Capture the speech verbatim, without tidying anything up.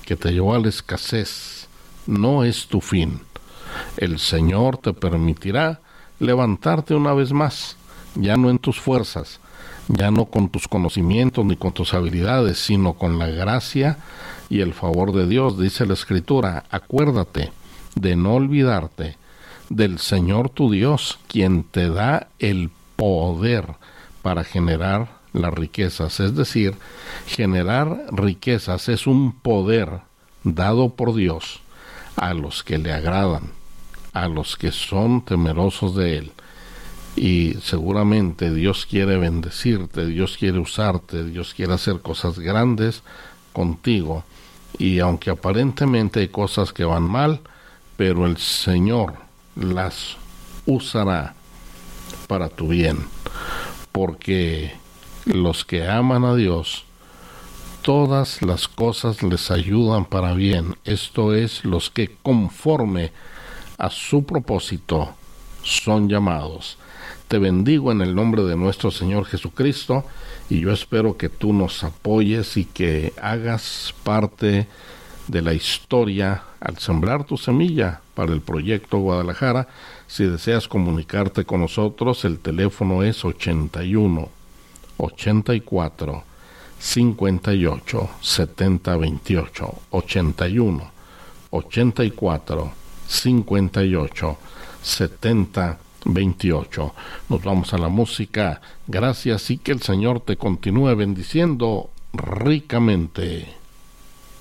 que te llevó a la escasez no es tu fin. El Señor te permitirá levantarte una vez más, ya no en tus fuerzas, ya no con tus conocimientos ni con tus habilidades, sino con la gracia y el favor de Dios. Dice la Escritura, acuérdate de no olvidarte del Señor tu Dios, quien te da el poder para generar las riquezas. Es decir, generar riquezas es un poder dado por Dios a los que le agradan, a los que son temerosos de Él. Y seguramente Dios quiere bendecirte, Dios quiere usarte, Dios quiere hacer cosas grandes contigo. Y aunque aparentemente hay cosas que van mal, pero el Señor las usará para tu bien, porque los que aman a Dios, todas las cosas les ayudan para bien. Esto es, los que conforme a su propósito son llamados. Te bendigo en el nombre de nuestro Señor Jesucristo, y yo espero que tú nos apoyes y que hagas parte de la historia al sembrar tu semilla para el proyecto Guadalajara. Si deseas comunicarte con nosotros, el teléfono es ochenta y uno, ochenta y cuatro, cincuenta y ocho, setenta veintiocho, ochenta y uno, ochenta y cuatro, cincuenta y ocho, setenta veintiocho. Nos vamos a la música. Gracias y que el Señor te continúe bendiciendo ricamente.